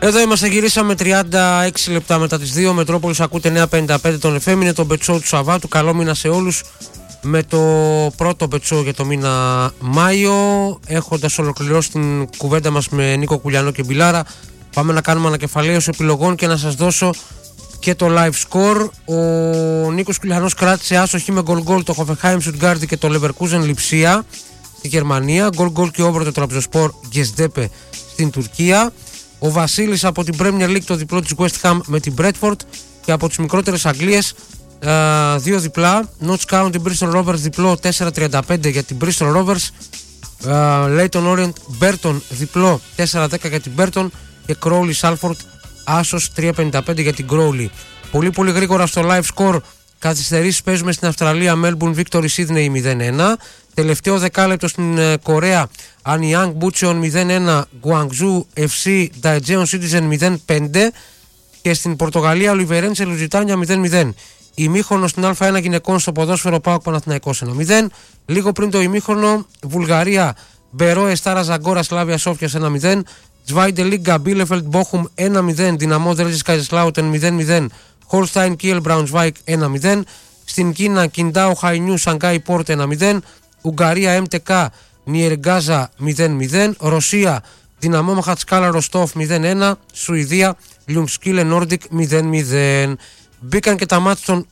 Εδώ είμαστε, γυρίσαμε 36 λεπτά μετά τις 2. Μετρόπολης, ακούτε 955 τον FM. Είναι το μπετσό του Σαββάτου. Καλό μήνα σε όλους. Με το πρώτο μπετσό για το μήνα Μάιο. Έχοντας ολοκληρώσει την κουβέντα μας με Νίκο Κουλιανό και Μπιλάρα, πάμε να κάνουμε ανακεφαλαίωση επιλογών και να σας δώσω και το live score. Ο Νίκος Κουλιανός κράτησε άσοχη με γκολ το Hoffenheim Stuttgart και το Leverkusen Lipsia στη Γερμανία. Γκολ και over το Trabzonspor Göztepe στην Τουρκία. Ο Βασίλης από την Premier League το διπλό της West Ham με την Bradford. Και από τις μικρότερες Αγγλίες δύο διπλά. Notts County Bristol Rovers διπλό 4.35 για την Bristol Rovers. Leyton Orient Burton διπλό 4.10 για την Burton. Και Crowley Salford άσος 3.55 για την Crowley. Πολύ γρήγορα στο live score. Καθυστερήσεις παίζουμε στην Αυστραλία. Melbourne Victory Sydney 0-1. Τελευταίο δεκάλεπτο στην Κορέα. Anyang Bucheon 0-1. Guangzhou FC Daejeon Citizen 0-5. Και στην Πορτογαλία Λουιβερένσε Λουζιτάνια 0-0. Ημίχρονο στην Α1 γυναικών στο ποδόσφαιρο ΠΑΟΚ Παναθηναϊκός 1-0. Λίγο πριν το ημίχρονο Βουλγαρία Μπερό Εστάρα Ζαγκόρα Σλάβια Σόφιας 1-0. Zweite Liga Bielefeld Bochum 1-0. Δυναμό Δρέζης Καϊζεσλάουτεν 0-0. Holstein Kiel Braunschweig 1-0. Στην Κίνα Κιντάο Χαϊνιού Σανγκάι Πόρτ 1-0. Ουγγαρία MTK Νιεργάζα 0-0. Ρωσία Δυναμό Μαχατσκάλα Ροστόφ 0-1. Σουηδία Λιουνγκσκίλε Νόρντικ 0-0. Μπήκαν και τα μάτς των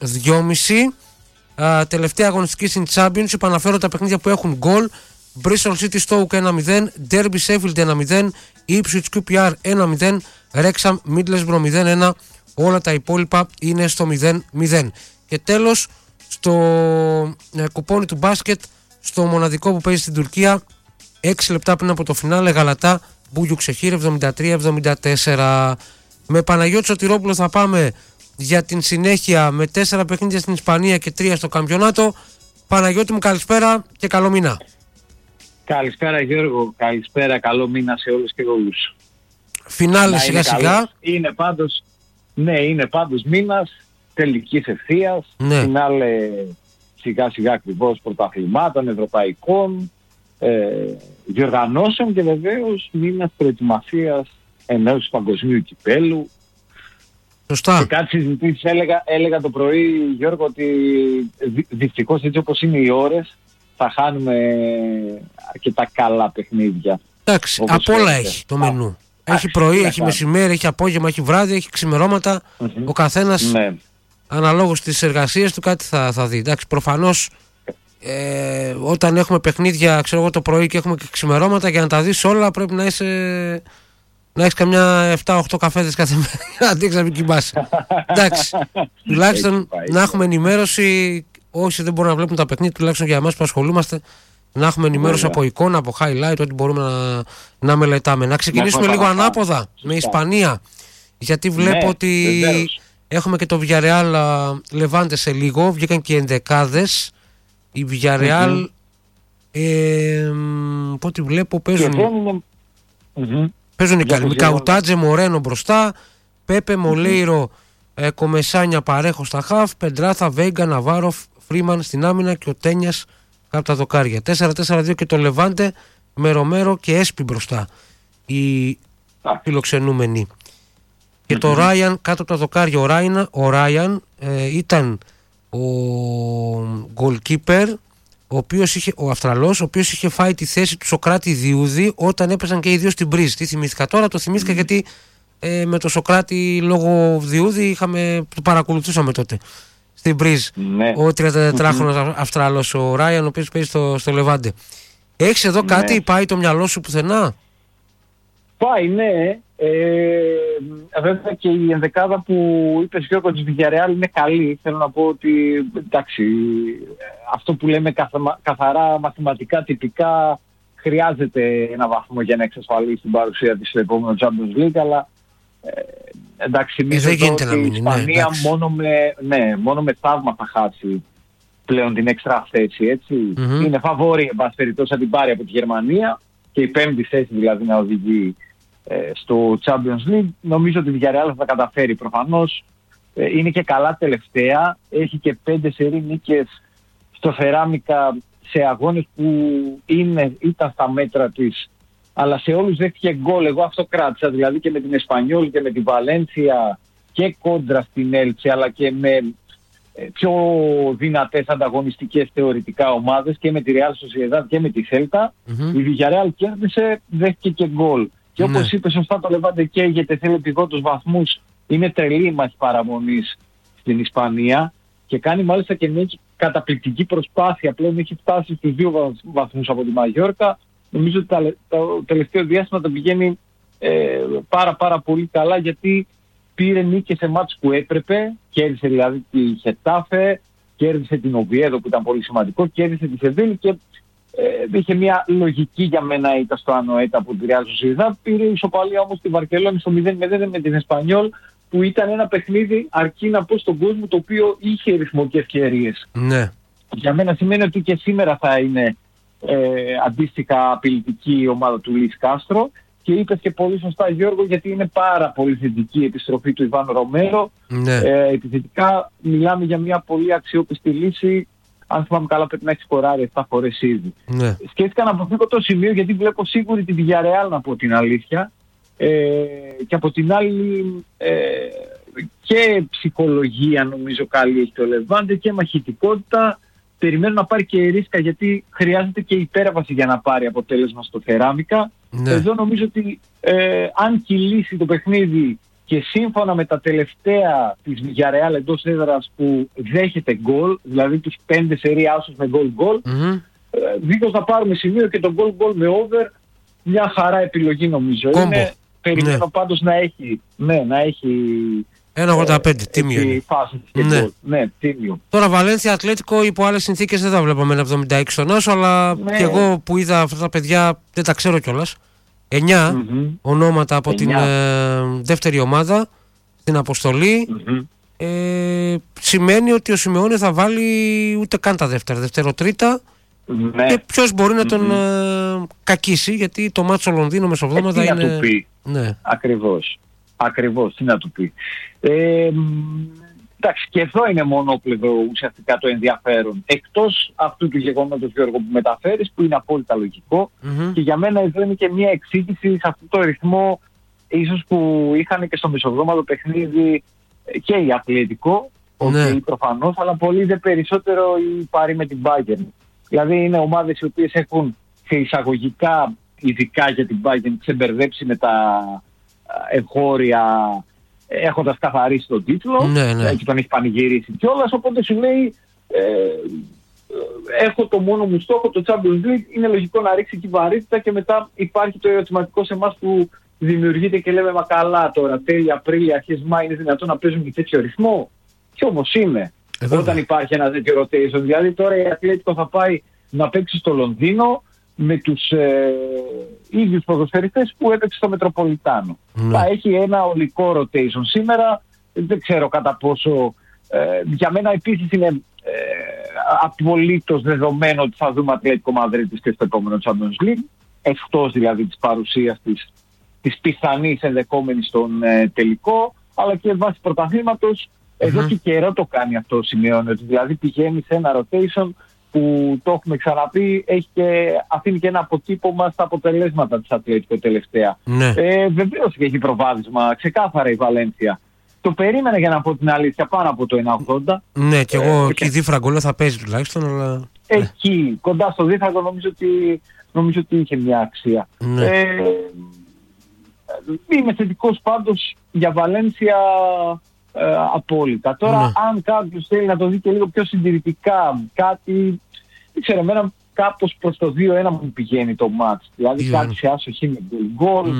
2.30. Τελευταία αγωνιστική στην Championship. Αναφέρω τα παιχνίδια που έχουν γκολ. Bristol City Stoke 1-0. Derby Sheffield 1-0. Ipswich QPR 1-0. Wrexham Middlesbrough 0-1. Όλα τα υπόλοιπα είναι στο 0-0. Και τέλος, στο κουπόνι του μπάσκετ, στο μοναδικό που παίζει στην Τουρκία, 6 λεπτά πριν από το φινάλε, Γαλατά Μπούγιου Ξεχύρ 73-74. Με Παναγιώτη Σωτηρόπουλο θα πάμε για την συνέχεια με 4 παιχνίδια στην Ισπανία και 3 στο καμπιονάτο. Παναγιώτη μου, καλησπέρα και καλό μήνα. Καλησπέρα Γιώργο, καλησπέρα, καλό μήνα σε όλους και όλους. Φινάλε σιγά σιγά. Είναι πάντως μήνας τελικής ευθείας, ναι. Φινάλε σιγά σιγά ακριβώς πρωταθλημάτων, ευρωπαϊκών, διοργανώσεων και βεβαίως μήνας προετοιμασίας ενός παγκοσμίου κυπέλου. Σωστά. Και κάτι συζητήσεις έλεγα το πρωί, Γιώργο, ότι δυστυχώς έτσι όπως είναι οι ώρες θα χάνουμε αρκετά καλά παιχνίδια. Εντάξει, απ' όλα έχει το μενού. Έχει πρωί, έχει μεσημέρι, έχει απόγευμα, έχει βράδυ, έχει ξημερώματα. Ο καθένας αναλόγως της εργασίας του κάτι θα δει. Εντάξει, προφανώς όταν έχουμε παιχνίδια, ξέρω εγώ, το πρωί και έχουμε και ξημερώματα, για να τα δεις όλα πρέπει να έχεις καμιά 7-8 καφέδες κάθε μέρα για να δείξεις να μην κοιμάσαι. Εντάξει, τουλάχιστον να έχουμε ενημέρωση. Όσοι δεν μπορούν να βλέπουν τα παιχνίδια, τουλάχιστον για εμάς που ασχολούμαστε, να έχουμε ενημέρωση από εικόνα, από highlight, ό,τι μπορούμε να μελετάμε. Να ξεκινήσουμε λίγο ανάποδα με Ισπανία, γιατί βλέπω ότι έχουμε και το Villarreal Levante σε λίγο. Βγήκαν και ενδεκάδες. Η Villarreal από ό,τι βλέπω παίζουν οι καλοί. Μικαουτάτζε Μορένο μπροστά, Πέπε Μολέιρο Κομεσάνια Παρέχο στα χαφ, Πεντράθα Βέγκα Ναβάροφ Φρίμαν στην άμυνα και ο Τένιας κάτω τα δοκάρια. 4-4-2 και το Λεβάντε με Ρομέρο και Έσπι μπροστά, οι φιλοξενούμενοι. Και το Ράιαν κάτω από τα δοκάρια. Ο Ράιαν ήταν ο goalkeeper, ο Αυστραλός, ο οποίος είχε φάει τη θέση του Σοκράτη Διούδη όταν έπαιζαν και οι δύο στην Μπριζ. Τι θυμήθηκα τώρα, το θυμήθηκα γιατί με το Σοκράτη λόγω Διούδη το παρακολουθούσαμε τότε στην Μπριζ. Ο 34χρονος Αυστραλός, ο Ράιαν, ο οποίος παίζει στο Λεβάντε. Έχεις εδώ κάτι, πάει το μυαλό σου πουθενά? Πάει, ναι. Βέβαια και η ενδεκάδα που είπες, Γιώργο, της Villarreal είναι καλή. Θέλω να πω ότι, εντάξει, αυτό που λέμε καθαρά μαθηματικά τυπικά χρειάζεται ένα βαθμό για να εξασφαλίσει την παρουσία της στο επόμενο Champions League, αλλά εντάξει, δεν γίνεται να μείνει. Η Ισπανία μόνο με θαύμα θα χάσει πλέον την έξτρα θέση, έτσι. Είναι φαβόρη, εν πάση περιπτώσει, να την πάρει από τη Γερμανία και η πέμπτη θέση δηλαδή να οδηγεί στο Champions League. Νομίζω ότι η Villarreal θα τα καταφέρει προφανώς. Είναι και καλά τελευταία. Έχει και 5 σερί νίκες στο Θεράμικα σε αγώνες που ήταν στα μέτρα της αλλά σε όλους δέχτηκε γκολ. Εγώ αυτό κράτησα, δηλαδή και με την Εσπανιόλ και με την Βαλένθια και κόντρα στην Έλτσε, αλλά και με πιο δυνατές ανταγωνιστικές θεωρητικά ομάδες και με τη Real Sociedad και με τη Celta. Η Villarreal κέρδισε, δέχτηκε και γκολ. Και όπως είπε σωστά, το Levante καίγεται, θέλει επιγόντως βαθμούς, είναι τρελή η μάχη παραμονής στην Ισπανία και κάνει μάλιστα και μια καταπληκτική προσπάθεια. Πλέον έχει φτάσει στους 2 βαθμούς από τη Μαγιόρκα. Νομίζω ότι το τελευταίο διάστημα τα πηγαίνει πάρα πολύ καλά, γιατί πήρε νίκες σε μάτς που έπρεπε. Κέρδισε δηλαδή τη Χετάφε, κέρδισε την Οβιέδο που ήταν πολύ σημαντικό, κέρδισε τη Σεβίλη και είχε μια λογική για μένα ήττα στο Ανοέτα από τη Real Sociedad. Πήρε ισοπαλία όμως στη Βαρκελόνη στο 0-0 με την Εσπανιόλ, που ήταν ένα παιχνίδι, αρκεί να πω στον κόσμο, το οποίο είχε ρυθμό και ευκαιρίες. Ναι. Για μένα σημαίνει ότι και σήμερα θα είναι αντίστοιχα απειλητική η ομάδα του Λουίς Κάστρο. Και είπες και πολύ σωστά, Γιώργο, γιατί είναι πάρα πολύ θετική η επιστροφή του Ιβάν Ρομέρο. Ναι. Επιθετικά μιλάμε για μια πολύ αξιόπιστη λύση. Αν θυμάμαι καλά, πρέπει να έχει σκοράρει 7 φορές ήδη. Ναι. Σκέφτηκα να αποφύγω το σημείο, γιατί βλέπω σίγουρη τη Villarreal, να πω την αλήθεια. Και από την άλλη και ψυχολογία νομίζω καλή έχει το Levante και μαχητικότητα. Περιμένω να πάρει και η ρίσκα, γιατί χρειάζεται και υπέρβαση για να πάρει αποτέλεσμα στο Θεράμικα. Ναι. Εδώ νομίζω ότι αν κυλήσει το παιχνίδι και σύμφωνα με τα τελευταία της Villarreal εντός έδρας που δέχεται γκολ, δηλαδή τους 5 σερί άσους με γκολ, δίχως να πάρουμε σημείο και το γκολ με over, μια χαρά επιλογή νομίζω. Περιμένω πάντως να έχει, να έχει 1,85 τίμιο είναι. Ναι, τίμιο. Τώρα Βαλένθια Ατλέτικο υπό άλλες συνθήκες δεν θα βλέπαμε ένα 76 στον Άσο, αλλά και εγώ που είδα αυτά τα παιδιά δεν τα ξέρω κιόλας. 9 ονόματα από την δεύτερη ομάδα στην αποστολή. Σημαίνει ότι ο Σιμεώνε θα βάλει ούτε καν τα δεύτερο-τρίτα. Και ποιος μπορεί να τον κακίσει, γιατί το μάτσο Λονδίνο μεσοβδόματα είναι... Τι να του πει. Ναι. Ακριβώς, τι να του πει. Εντάξει, και εδώ είναι μονόπλευρο ουσιαστικά το ενδιαφέρον. Εκτός αυτού του γεγονότος, Γιώργο, που μεταφέρεις, που είναι απόλυτα λογικό, και για μένα εδώ είναι και μια εξήγηση σε αυτό το ρυθμό, ίσως που είχαν και στο μεσοβδόματο παιχνίδι και η Ατλέτικο, προφανώς, αλλά πολύ δε περισσότερο η Παρί με την Bayern. Δηλαδή είναι ομάδες οι οποίες έχουν σε εισαγωγικά, ειδικά για την Bayern, ξεμπερδέψει με τα εγχώρια, έχοντας καθαρίσει τον τίτλο, και τον έχει πανηγυρίσει κιόλας, οπότε σου λέει έχω το μόνο μου στόχο, το Champions League, είναι λογικό να ρίξει και βαρύτητα, και μετά υπάρχει το ερωτηματικό σε εμάς που δημιουργείται και λέμε, μα καλά τώρα, τέλη Απρίλη, αρχές Μάη, είναι δυνατόν να παίζουν και τέτοιο ρυθμό? Και όμως είναι, όταν υπάρχει ένα τέτοιο rotation. Δηλαδή τώρα η Ατλέτικο θα πάει να παίξει στο Λονδίνο με τους ίδιους ποδοσφαιριστές που έπαιξε στο Μετροπολιτάνο. Θα έχει ένα ολικό rotation σήμερα. Δεν ξέρω κατά πόσο... για μένα επίσης είναι απολύτως δεδομένο ότι θα δούμε Ατλέτικο Μαδρίτης και στο επόμενο Champions League, εκτός δηλαδή της παρουσίας της πιθανής ενδεκόμενης στον τελικό, αλλά και βάσει πρωταθλήματος. Εδώ και καιρό το κάνει αυτό ο Σιμεώνε, ότι δηλαδή πηγαίνει σε ένα rotation που, το έχουμε ξαναπεί, αφήνει και ένα αποτύπωμα στα αποτελέσματα της Ατλέτικο τελευταία. Βεβαίως και έχει προβάδισμα, ξεκάθαρα η Βαλένθια. Το περίμενε, για να πω την αλήθεια, πάνω από το 1,80. Ναι, και εγώ εκεί δίφραγκο θα παίζει τουλάχιστον, αλλά... Εκεί, κοντά στο δίφραγκο, νομίζω ότι είχε μια αξία. Είμαι θετικός πάντως για Βαλένθια απόλυτα. Τώρα, αν κάποιος θέλει να το δει και λίγο πιο συντηρητικά, κάτι, δεν ξέρω, εμένα κάπως προς το 2-1 μου πηγαίνει το μάτς. Δηλαδή κάτι σε άσοχη με γκολ.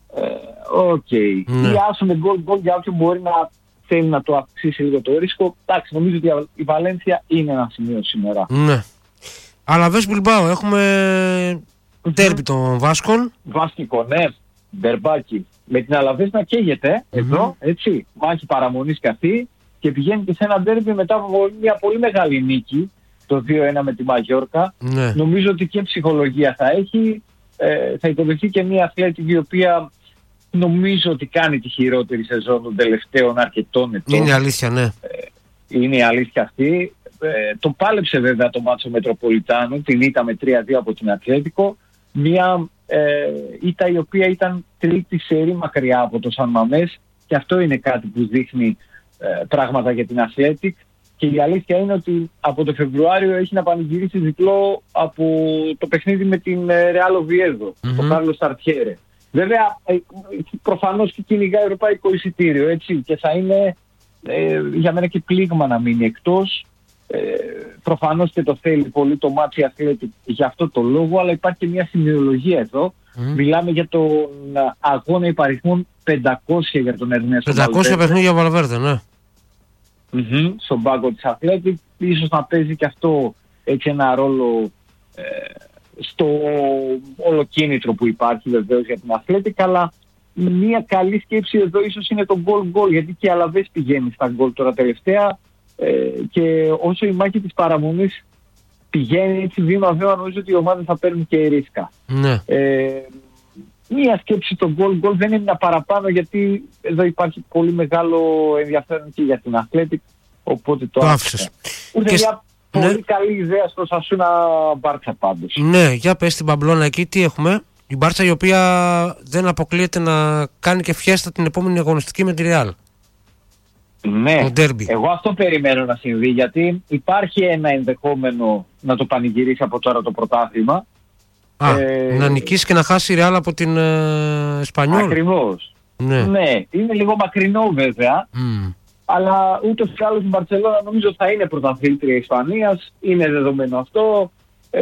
Ή άσο με γκολ για όποιον μπορεί να θέλει να το αυξήσει λίγο το ρίσκο. Εντάξει, νομίζω ότι η Βαλένθια είναι ένα σημείο σήμερα. Ναι. Αλλά βες Μπιλμπάο, έχουμε τέρπι των Βάσκων. Βάσκικο, ναι. Μπερμπάκι. Με την Αλαβές να καίγεται εδώ, έτσι. Μάχη παραμονής καθή, και πηγαίνει και σε ένα ντέρμπι μετά από μια πολύ μεγάλη νίκη, το 2-1 με τη Μαγιόρκα. Νομίζω ότι και ψυχολογία θα έχει. Θα υποδεχθεί και μια Ατλέτικο η οποία νομίζω ότι κάνει τη χειρότερη σεζόν των τελευταίων αρκετών ετών. Είναι αλήθεια, ναι. Είναι η αλήθεια αυτή. Το πάλεψε βέβαια το μάτσο Μετροπολιτάνο, την ήττα με 3-2 από την Ατλέτικο. Μια ήττα η οποία ήταν τρίτη σερί μακριά από το Σαν Μαμές, και αυτό είναι κάτι που δείχνει πράγματα για την Athletic. Και η αλήθεια είναι ότι από το Φεβρουάριο έχει να πανηγυρίσει διπλό από το παιχνίδι με την Real Oviedo, το Carlos Tartiere. Βέβαια, προφανώς και κυνηγά ευρωπαϊκό εισιτήριο, έτσι, και θα είναι για μένα και πλήγμα να μείνει εκτός. Προφανώς και το θέλει πολύ το μάτσι Athletic για αυτό το λόγο, αλλά υπάρχει και μια σημειολογία εδώ. Μιλάμε για τον αγώνα υπαριθμών 500 για τον Ερνέστο 500 παιχνίδια Βαλβέρδε, ναι. Στον πάγκο της Athletic. Ίσως να παίζει και αυτό έτσι ένα ρόλο στο ολοκίνητρο που υπάρχει βεβαίως για την Athletic, αλλά μια καλή σκέψη εδώ ίσως είναι το goal, γιατί και η Αλαβές πηγαίνει στα γκολ τώρα τελευταία, και όσο η μάχη της παραμονής πηγαίνει έτσι βήμα-βήμα, νομίζω ότι οι ομάδες θα παίρνουν και ρίσκα. Ναι. Μία σκέψη το goal δεν είναι ένα παραπάνω, γιατί εδώ υπάρχει πολύ μεγάλο ενδιαφέρον και για την Athletic, οπότε το άφησες. Ούτε μια πολύ καλή ιδέα στο Σασούνα Μπάρτσα πάντως. Ναι, για πες στην Παμπλώνα εκεί τι έχουμε. Η Μπάρτσα η οποία δεν αποκλείεται να κάνει και φιέστα την επόμενη αγωνιστική με τη Real. Ναι, εγώ αυτό περιμένω να συμβεί, γιατί υπάρχει ένα ενδεχόμενο να το πανηγυρίσει από τώρα το πρωτάθλημα. Να νικήσει και να χάσει η Real από την Εσπανιόλ. Ακριβώς. Ναι, είναι λίγο μακρινό βέβαια, αλλά ούτως ή άλλως η Μπαρτσελόνα νομίζω θα είναι πρωταθλήτρια Ισπανίας, είναι δεδομένο αυτό,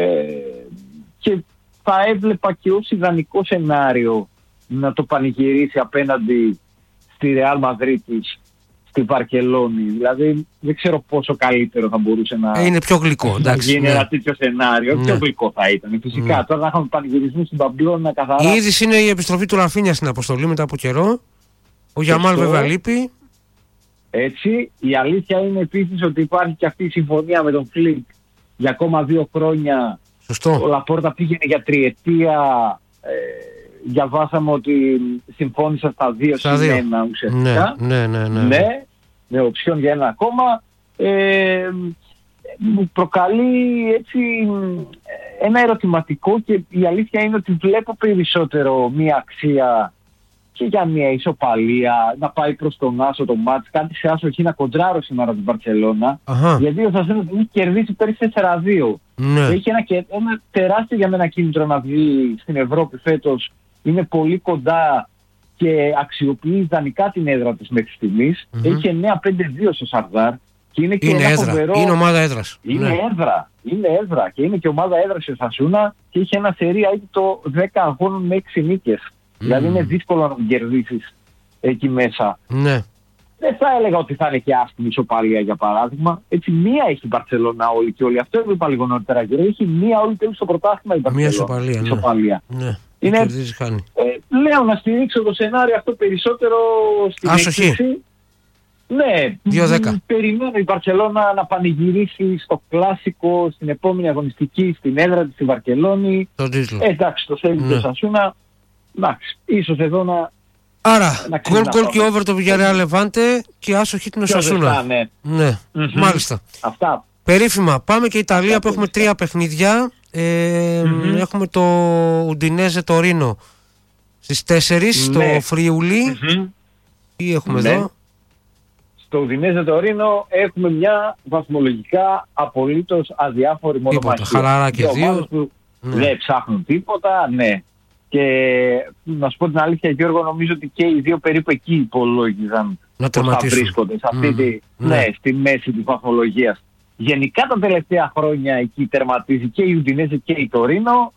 και θα έβλεπα και ως ιδανικό σενάριο να το πανηγυρίσει απέναντι στη Real Μαδρίτης, στη Βαρκελόνη. Δηλαδή δεν ξέρω πόσο καλύτερο θα μπορούσε να είναι πιο γλυκό, εντάξει, γίνει ένα τέτοιο σενάριο. Πιο γλυκό θα ήταν. Φυσικά τώρα να είχαμε πανηγυρισμού στην Παμπλώνα καθαρά. Η είδηση είναι η επιστροφή του Ραφίνια στην αποστολή μετά από καιρό. Ο Γιαμάλ βέβαια λείπει. Έτσι. Η αλήθεια είναι επίσης ότι υπάρχει και αυτή η συμφωνία με τον Φλικ για ακόμα 2 χρόνια. Σωστό. Ο Λαπόρτα πήγαινε για 3 ετία. Διαβάσαμε ότι συμφώνησαν στα 2 συν 1 ουσιαστικά. Ναι, με οψιόν για 1 ακόμα. Μου προκαλεί έτσι ένα ερωτηματικό, και η αλήθεια είναι ότι βλέπω περισσότερο μία αξία και για μία ισοπαλία, να πάει προς τον άσο το μάτς, κάτι σε άσο εκεί να κοντράρω σήμερα την Μπαρτσελώνα, γιατί ο Σασένος έχει κερδίσει πέρυσι 4-2. Έχει ένα τεράστιο για μένα κίνητρο να βγει στην Ευρώπη φέτος, είναι πολύ κοντά και αξιοποιεί ιδανικά την έδρα της μέχρι στιγμής. Έχει 9-5-2 στο Σαρδάρ. Και είναι και ένα φοβερό... Είναι ομάδα έδρας. Είναι έδρα και είναι και ομάδα έδρας σε Σασούνα, και έχει ένα σερία ήδη το 10 αγώνων με 6 νίκες. Δηλαδή είναι δύσκολο να την κερδίσεις εκεί μέσα. Ναι. Δεν θα έλεγα ότι θα είναι και άσχημη ισοπαλία για παράδειγμα. Έτσι μία έχει η Μπαρτσελόνα όλη και όλη. Αυτό έβλεπα λίγο νωρίτερα. Έχει μία όλη και όλη στο πρωτάθλημα η Μπαρτσελόνα. Μία ισοπαλία. Ναι. Είναι, λέω να στηρίξω το σενάριο αυτό περισσότερο στην έκθεση. Ναι, περιμένω η Βαρκελόνα να πανηγυρίσει στο κλασικό στην επόμενη αγωνιστική στην έδρα της στη Βαρκελόνη. Εντάξει, το θέλει το Σασούνα. Εντάξει, ίσως εδώ να... Άρα, γκολ και over το Villarreal Levante και άσοχη την Σασούνα. Ναι, μάλιστα. Αυτά. Περίφημα. Πάμε και Ιταλία που έχουμε 3 παιχνίδια. Έχουμε το Ουντινέζε Τωρίνο στις 4 στο Φριουλί. Τι έχουμε εδώ? Στο Ουντινέζε Τωρίνο έχουμε μια βαθμολογικά απολύτως αδιάφορη μονομαχία. Χαλαρά και 2. Δεν ψάχνουν τίποτα, ναι. Και να σου πω την αλήθεια, Γιώργο, νομίζω ότι και οι δύο περίπου εκεί υπολόγιζαν πως θα βρίσκονται σε αυτή στη μέση της βαθμολογίας. Γενικά τα τελευταία χρόνια εκεί τερματίζει και η Ουντινέζε και η Τωρίνο.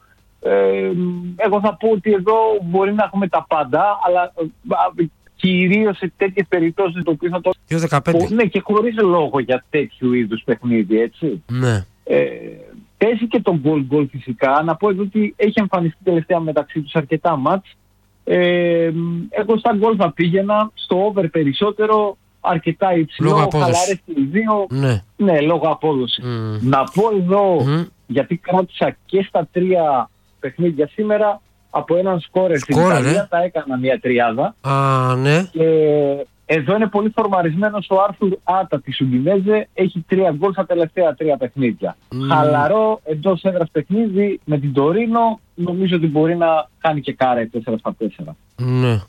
Εγώ θα πω ότι εδώ μπορεί να έχουμε τα πάντα, αλλά κυρίως σε τέτοιες περιπτώσεις το οποίο θα το... 2-15. Ναι, και χωρίς λόγο για τέτοιου είδους παιχνίδι, έτσι. Ναι. Παίζει και τον goal φυσικά. Να πω εδώ ότι έχει εμφανιστεί τελευταία μεταξύ τους αρκετά μάτς. Εγώ στα goal θα πήγαινα στο over περισσότερο, αρκετά υψηλό, χαλαρές και οι δύο. Ναι, λόγω απόδοση. Να πω εδώ, γιατί κράτησα και στα 3 παιχνίδια σήμερα, από έναν σκόρερ στην Ιταλία, τα έκανα μια τριάδα. Ναι. Και Εδώ είναι πολύ φορμαρισμένος ο Άρθουρ Άτα της Ουντινέζε, έχει 3 γκολ στα τελευταία 3 παιχνίδια. Χαλαρό εντός έδρας παιχνίδι με την Τωρίνο, νομίζω ότι μπορεί να κάνει και κάρα 4-4. Ναι.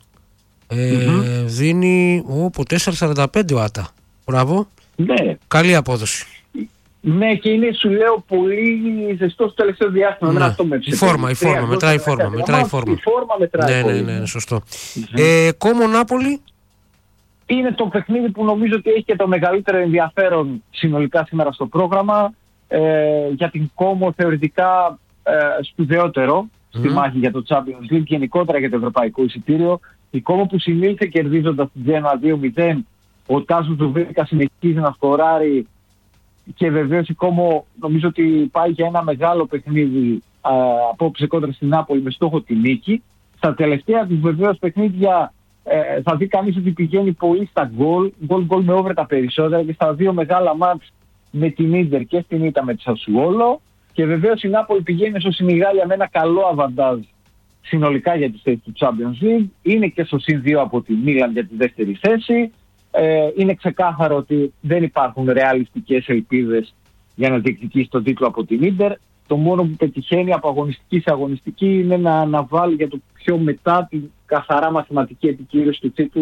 Δίνει 4,45 ο Άτα. Μπράβο. Ναι. Καλή απόδοση. Ναι, και είναι, σου λέω, πολύ ζεστό στο τελευταίο διάστημα. Ναι. Αυτό Η φόρμα, μετράει η φόρμα. Η φόρμα μετράει. Ναι, σωστό. Κόμο Νάπολη. Είναι το παιχνίδι που νομίζω ότι έχει και το μεγαλύτερο ενδιαφέρον συνολικά σήμερα στο πρόγραμμα. Για την Κόμο θεωρητικά σπουδαιότερο στη μάχη για το Champions League, γενικότερα για το ευρωπαϊκό εισιτήριο. Η Κόμο που συνήλθε κερδίζοντας την Τζένα 2-0. Ο Τάσος Ζουβίρικα συνεχίζει να σκοράρει και βεβαίως η Κόμο νομίζω ότι πάει για ένα μεγάλο παιχνίδι απόψε κόντρα στην Νάπολη με στόχο τη νίκη. Στα τελευταία της βεβαίως παιχνίδια θα δει κανείς ότι πηγαίνει πολύ στα γκολ με over τα περισσότερα και στα 2 μεγάλα μάτς με την Ίντερ και στην ήττα με τη Σασουόλο. Και βεβαίως η Νάπολη πηγαίνει στο Σινιγάλια με ένα καλό αβαντάζ συνολικά για τη θέση του Champions League. Είναι και στο συν 2 από τη Μίλαν για τη δεύτερη θέση. Είναι ξεκάθαρο ότι δεν υπάρχουν ρεαλιστικές ελπίδες για να διεκδικήσει τον τίτλο από την Ίντερ. Το μόνο που πετυχαίνει από αγωνιστική σε αγωνιστική είναι να αναβάλει για το πιο μετά την καθαρά μαθηματική επικύρωση του τίτλου